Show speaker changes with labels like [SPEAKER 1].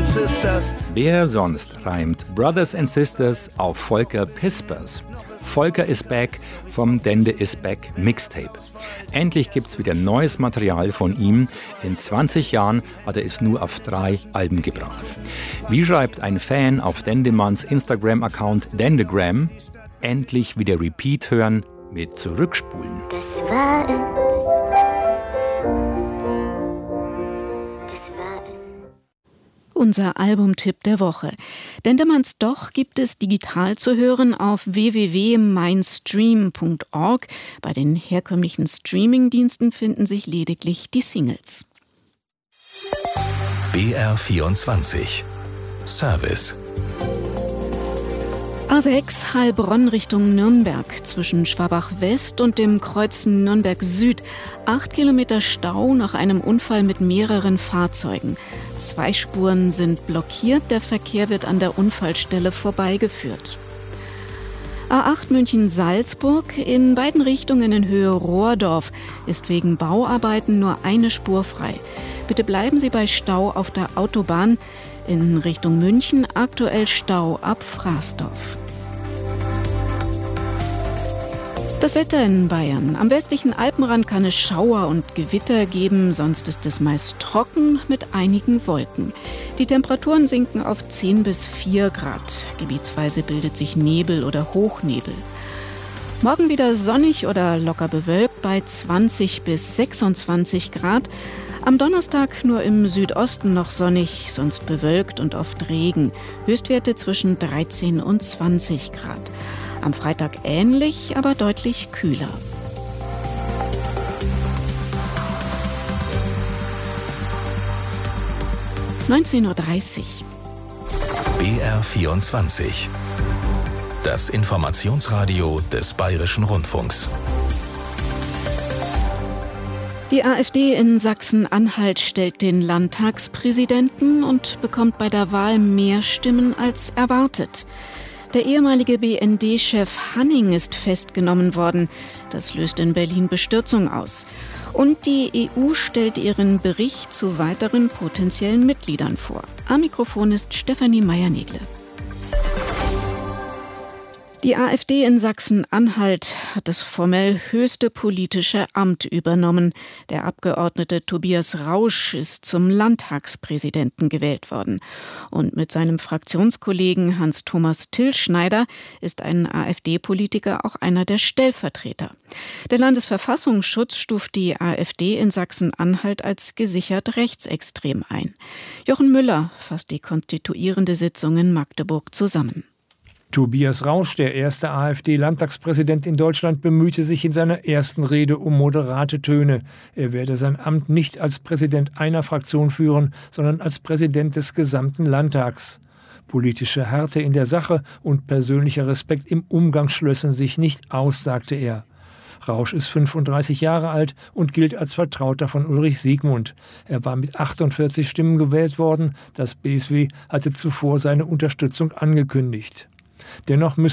[SPEAKER 1] Sisters.
[SPEAKER 2] Wer sonst reimt Brothers and Sisters auf Volker Pispers? Volker is back vom Dende is back Mixtape. Endlich gibt's wieder neues Material von ihm. In 20 Jahren hat er es nur auf 3 Alben gebracht. Wie schreibt ein Fan auf Dendemanns Instagram-Account Dendegram? Endlich wieder Repeat hören mit Zurückspulen.
[SPEAKER 3] Das war es.
[SPEAKER 4] Unser Albumtipp der Woche. Dendemanns Doch gibt es digital zu hören auf www.meinstream.org. Bei den herkömmlichen Streamingdiensten finden sich lediglich die Singles.
[SPEAKER 5] BR24 Service
[SPEAKER 4] A6 Heilbronn Richtung Nürnberg zwischen Schwabach West und dem Kreuz Nürnberg Süd. 8 Kilometer Stau nach einem Unfall mit mehreren Fahrzeugen. 2 Spuren sind blockiert, der Verkehr wird an der Unfallstelle vorbeigeführt. A8 München-Salzburg in beiden Richtungen in Höhe Rohrdorf ist wegen Bauarbeiten nur eine Spur frei. Bitte bleiben Sie bei Stau auf der Autobahn. In Richtung München aktuell Stau ab Fraßdorf. Das Wetter in Bayern. Am westlichen Alpenrand kann es Schauer und Gewitter geben, sonst ist es meist trocken mit einigen Wolken. Die Temperaturen sinken auf 10 bis 4 Grad. Gebietsweise bildet sich Nebel oder Hochnebel. Morgen wieder sonnig oder locker bewölkt bei 20 bis 26 Grad. Am Donnerstag nur im Südosten noch sonnig, sonst bewölkt und oft Regen. Höchstwerte zwischen 13 und 20 Grad. Am Freitag ähnlich, aber deutlich kühler. (19:30 Uhr).
[SPEAKER 5] BR24 Das Informationsradio des Bayerischen Rundfunks.
[SPEAKER 4] Die AfD in Sachsen-Anhalt stellt den Landtagspräsidenten und bekommt bei der Wahl mehr Stimmen als erwartet. Der ehemalige BND-Chef Hanning ist festgenommen worden. Das löst in Berlin Bestürzung aus. Und die EU stellt ihren Bericht zu weiteren potenziellen Mitgliedern vor. Am Mikrofon ist Stefanie Meier-Negle. Die AfD in Sachsen-Anhalt hat das formell höchste politische Amt übernommen. Der Abgeordnete Tobias Rausch ist zum Landtagspräsidenten gewählt worden. Und mit seinem Fraktionskollegen Hans-Thomas Tillschneider ist ein AfD-Politiker auch einer der Stellvertreter. Der Landesverfassungsschutz stuft die AfD in Sachsen-Anhalt als gesichert rechtsextrem ein. Jochen Müller fasst die konstituierende Sitzung in Magdeburg zusammen.
[SPEAKER 6] Tobias Rausch, der erste AfD-Landtagspräsident in Deutschland, bemühte sich in seiner ersten Rede um moderate Töne. Er werde sein Amt nicht als Präsident einer Fraktion führen, sondern als Präsident des gesamten Landtags. Politische Härte in der Sache und persönlicher Respekt im Umgang schlössen sich nicht aus, sagte er. Rausch ist 35 Jahre alt und gilt als Vertrauter von Ulrich Siegmund. Er war mit 48 Stimmen gewählt worden. Das BSW hatte zuvor seine Unterstützung angekündigt. Dennoch